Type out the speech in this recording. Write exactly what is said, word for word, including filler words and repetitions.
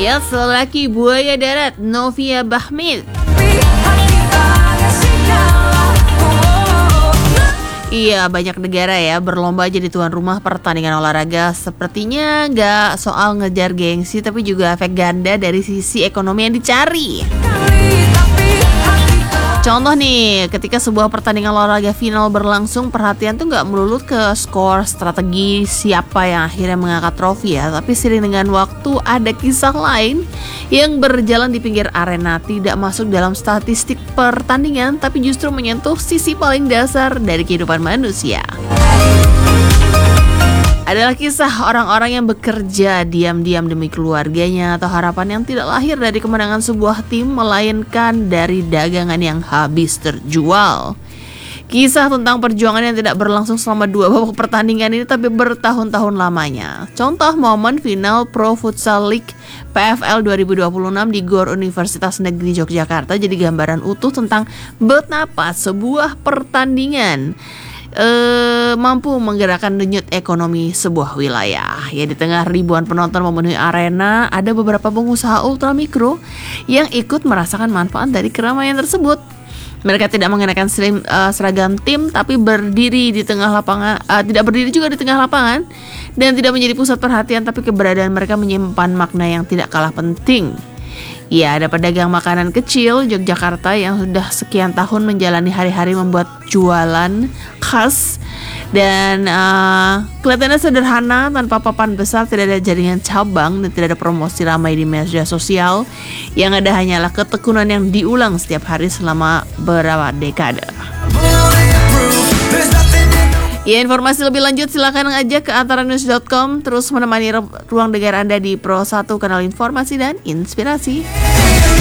Ya, lelaki buaya darat Novia Bahmid. Iya, banyak negara ya berlomba jadi tuan rumah pertandingan olahraga. Sepertinya nggak soal ngejar gengsi, tapi juga efek ganda dari sisi ekonomi yang dicari. Contoh nih, ketika sebuah pertandingan olahraga final berlangsung, perhatian tuh nggak melulu ke skor, strategi, siapa yang akhirnya mengangkat trofi ya, tapi seiring dengan waktu ada kisah lain yang berjalan di pinggir arena, tidak masuk dalam statistik pertandingan, tapi justru menyentuh sisi paling dasar dari kehidupan manusia. Adalah kisah orang-orang yang bekerja diam-diam demi keluarganya atau harapan yang tidak lahir dari kemenangan sebuah tim, melainkan dari dagangan yang habis terjual. Kisah tentang perjuangan yang tidak berlangsung selama dua babak pertandingan ini, tapi bertahun-tahun lamanya. Contoh momen final Pro Futsal League P F L dua ribu dua puluh enam di Gor Universitas Negeri Yogyakarta jadi gambaran utuh tentang betapa sebuah pertandingan Uh, mampu menggerakkan denyut ekonomi sebuah wilayah. Ya, di tengah ribuan penonton memenuhi arena, ada beberapa pengusaha ultramikro yang ikut merasakan manfaat dari keramaian tersebut. Mereka tidak mengenakan slim, uh, seragam tim, tapi berdiri di tengah lapangan, uh, tidak berdiri juga di tengah lapangan, dan tidak menjadi pusat perhatian, tapi keberadaan mereka menyimpan makna yang tidak kalah penting. Ya, ada pedagang makanan kecil Yogyakarta yang sudah sekian tahun menjalani hari-hari membuat jualan khas dan uh, kelihatannya sederhana, tanpa papan besar, tidak ada jaringan cabang dan tidak ada promosi ramai di media sosial. Yang ada hanyalah ketekunan yang diulang setiap hari selama beberapa dekade. Ya, informasi lebih lanjut silakan ngajak ke antara news dot com, terus menemani ruang dengar Anda di Pro satu, kanal informasi dan inspirasi.